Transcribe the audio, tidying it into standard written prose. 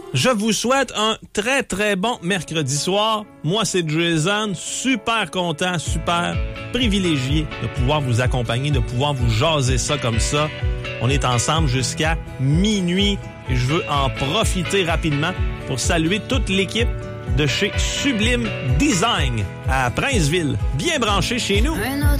Je vous souhaite un très, très bon mercredi soir. Moi, c'est Jason. Super content, super privilégié de pouvoir vous accompagner, de pouvoir vous jaser ça comme ça. On est ensemble jusqu'à minuit et je veux en profiter rapidement pour saluer toute l'équipe de chez Sublime Design à Princeville. Bien branché chez nous.